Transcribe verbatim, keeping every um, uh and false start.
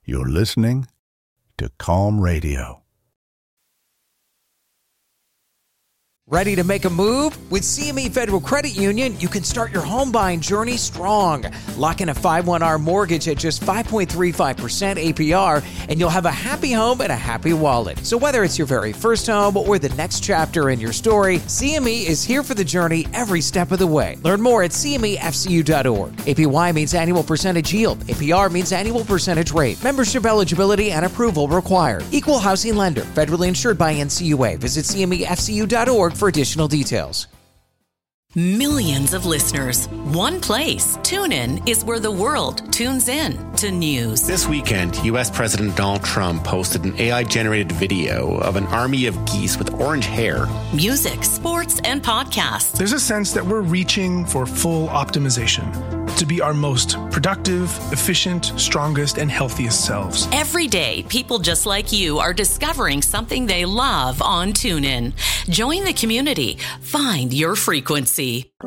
You're listening to Calm Radio. Ready to make a move? With C M E Federal Credit Union, you can start your home buying journey strong. Lock in a five one R mortgage at just five point three five percent A P R, and you'll have a happy home and a happy wallet. So whether it's your very first home or the next chapter in your story, C M E is here for the journey every step of the way. Learn more at C M E F C U dot org. A P Y means annual percentage yield. A P R means annual percentage rate. Membership eligibility and approval required. Equal housing lender. Federally insured by N C U A. Visit C M E F C U dot org for additional details. Millions of listeners, one place. TuneIn is where the world tunes in to news. This weekend, U S President Donald Trump posted an A I-generated video of an army of geese with orange hair. Music, sports, and podcasts. There's a sense that we're reaching for full optimization to be our most productive, efficient, strongest, and healthiest selves. Every day, people just like you are discovering something they love on TuneIn. Join the community. Find your frequency.